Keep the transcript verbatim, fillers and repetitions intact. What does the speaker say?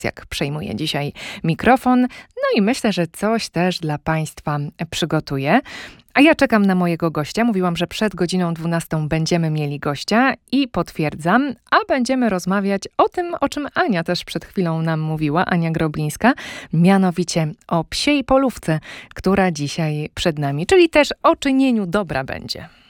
jak przejmuję dzisiaj mikrofon. No i myślę, że coś też dla Państwa przygotuję. A ja czekam na mojego gościa. Mówiłam, że przed godziną dwunastą będziemy mieli gościa i potwierdzam, a będziemy rozmawiać o tym, o czym Ania też przed chwilą nam mówiła, Ania Groblińska, mianowicie o psiej polówce, która dzisiaj przed nami, czyli też o czynieniu dobra będzie.